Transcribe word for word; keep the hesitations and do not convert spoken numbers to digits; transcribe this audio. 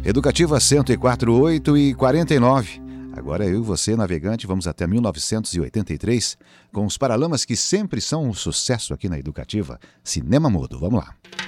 Educativa cento e quatro, oito e quarenta e nove. Agora eu e você, navegante, vamos até mil novecentos e oitenta e três com os Paralamas, que sempre são um sucesso aqui na Educativa. Cinema mudo, vamos lá.